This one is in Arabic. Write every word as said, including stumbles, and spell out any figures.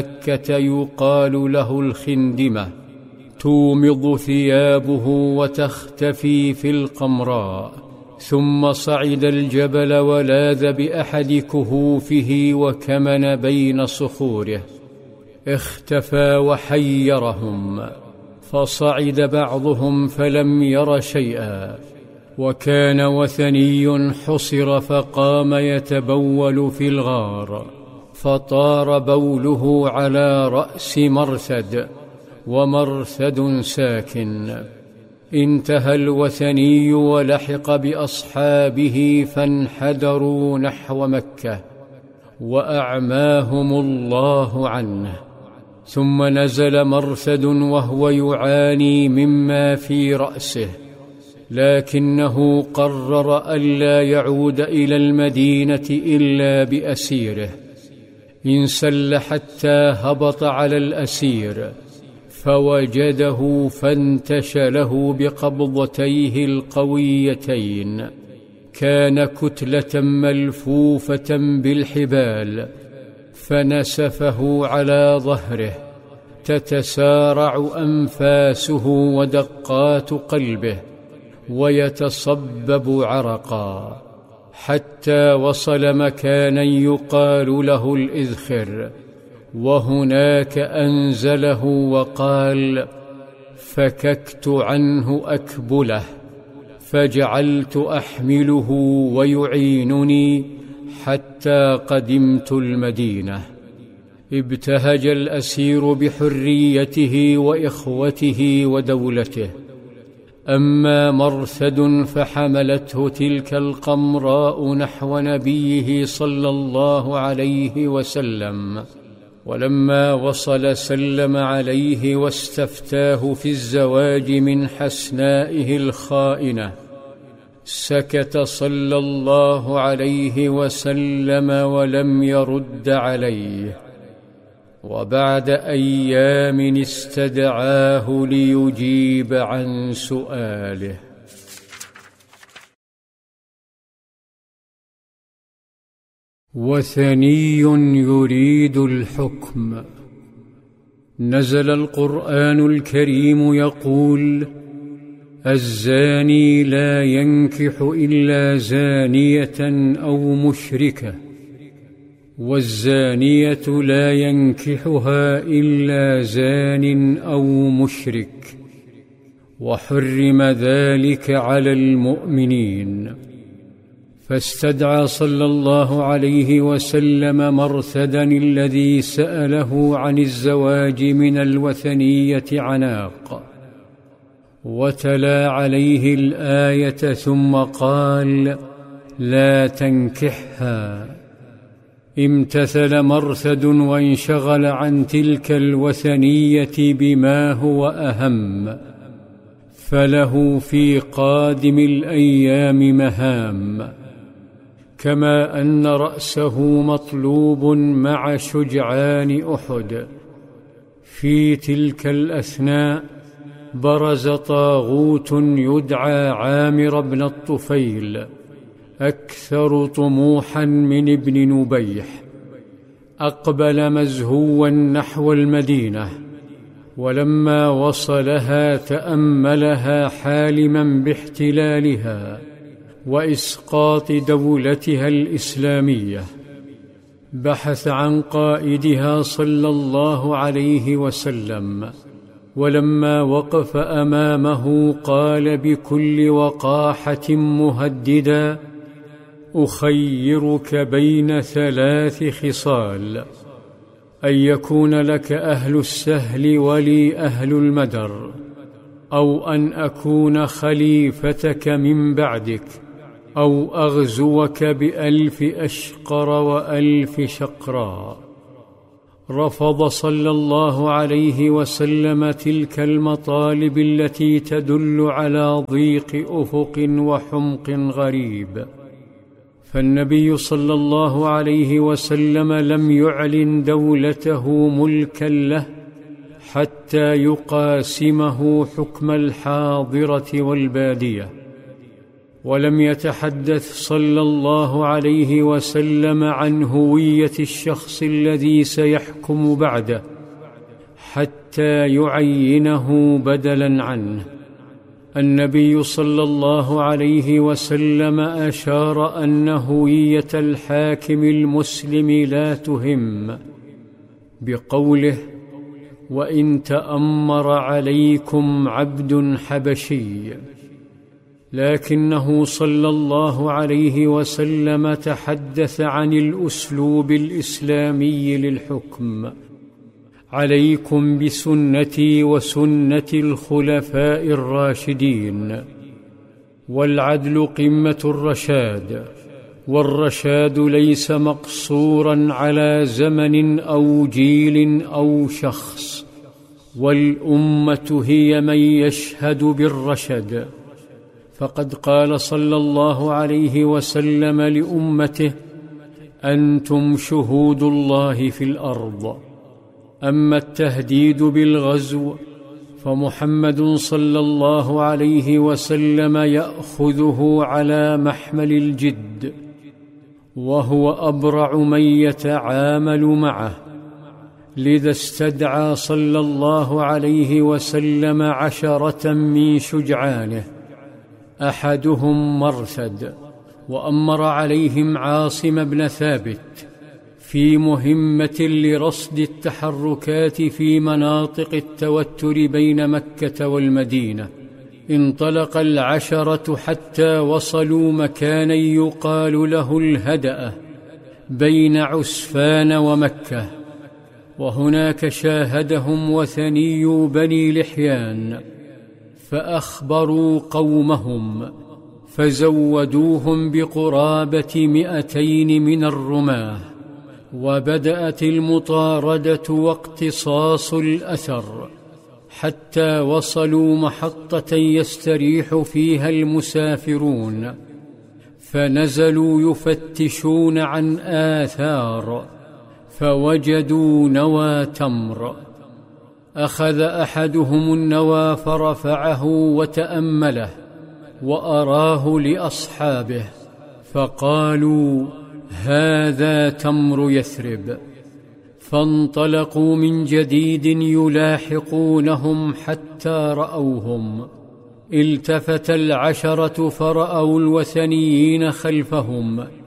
مكة يقال له الخندمة، تومض ثيابه وتختفي في القمراء، ثم صعد الجبل ولاذ بأحد كهوفه وكمن بين صخوره، اختفى وحيرهم، فصعد بعضهم فلم ير شيئا، وكان وثني حصر فقام يتبول في الغار، فطار بوله على رأس مرثد، ومرثد ساكن. انتهى الوثني ولحق بأصحابه فانحدروا نحو مكة، وأعماهم الله عنه. ثم نزل مرثد وهو يعاني مما في رأسه، لكنه قرر ألا يعود إلى المدينة إلا بأسيره. انسل حتى هبط على الأسير فوجده فانتشله بقبضتيه القويتين، كان كتلة ملفوفة بالحبال، فنسفه على ظهره، تتسارع أنفاسه ودقات قلبه، ويتصبب عرقا، حتى وصل مكانا يقال له الإذخر، وهناك أنزله وقال: فككت عنه أكبله، فجعلت أحمله ويعينني حتى قدمت المدينة. ابتهج الأسير بحريته وإخوته ودولته. أما مرثد فحملته تلك القمراء نحو نبيه صلى الله عليه وسلم، ولما وصل سلم عليه واستفتاه في الزواج من حسنائه الخائنة. سكت صلى الله عليه وسلم ولم يرد عليه، وبعد أيام استدعاه ليجيب عن سؤاله. وثني يريد الحكم. نزل القرآن الكريم يقول: الزاني لا ينكح إلا زانية أو مشركة، والزانية لا ينكحها إلا زان أو مشرك، وحرم ذلك على المؤمنين. فاستدعى صلى الله عليه وسلم مرثدا الذي سأله عن الزواج من الوثنية عناق، وتلا عليه الآية ثم قال: لا تنكحها. امتثل مرثد وانشغل عن تلك الوثنية بما هو أهم، فله في قادم الأيام مهام، كما أن رأسه مطلوب مع شجعان أحد. في تلك الأثناء برز طاغوت يدعى عامر بن الطفيل، أكثر طموحا من ابن نبيح. أقبل مزهوا نحو المدينة، ولما وصلها تأملها حالما باحتلالها وإسقاط دولتها الإسلامية. بحث عن قائدها صلى الله عليه وسلم، ولما وقف أمامه قال بكل وقاحة مهددا: أخيرك بين ثلاث خصال، أن يكون لك أهل السهل ولي أهل المدر، أو أن أكون خليفتك من بعدك، أو أغزوك بألف أشقر وألف شقراء. رفض صلى الله عليه وسلم تلك المطالب التي تدل على ضيق أفق وحمق غريب. فالنبي صلى الله عليه وسلم لم يعلن دولته ملكا له حتى يقاسمه حكم الحاضرة والبادية، ولم يتحدث صلى الله عليه وسلم عن هوية الشخص الذي سيحكم بعده حتى يعينه بدلاً عنه. النبي صلى الله عليه وسلم أشار أن هوية الحاكم المسلم لا تهم بقوله: وإن تأمر عليكم عبد حبشي، لكنه صلى الله عليه وسلم تحدث عن الأسلوب الإسلامي للحكم: عليكم بسنتي وسنة الخلفاء الراشدين. والعدل قمة الرشاد، والرشاد ليس مقصورا على زمن أو جيل أو شخص، والأمة هي من يشهد بالرشد. فقد قال صلى الله عليه وسلم لأمته: أنتم شهود الله في الأرض. أما التهديد بالغزو فمحمد صلى الله عليه وسلم يأخذه على محمل الجد، وهو أبرع من يتعامل معه، لذا استدعى صلى الله عليه وسلم عشرة من شجعانه، أحدهم مرثد، وأمر عليهم عاصم بن ثابت في مهمة لرصد التحركات في مناطق التوتر بين مكة والمدينة. انطلق العشرة حتى وصلوا مكانا يقال له الهدأة بين عسفان ومكة، وهناك شاهدهم وثني بني لحيان، فأخبروا قومهم فزودوهم بقرابة مئتين من الرماه، وبدأت المطاردة واقتصاص الأثر حتى وصلوا محطة يستريح فيها المسافرون، فنزلوا يفتشون عن آثار فوجدوا نوى تمر. أخذ أحدهم النوى فرفعه وتأمله وأراه لأصحابه، فقالوا: هذا تمر يثرب. فانطلقوا من جديد يلاحقونهم حتى رأوهم. التفت العشرة فرأوا الوثنيين خلفهم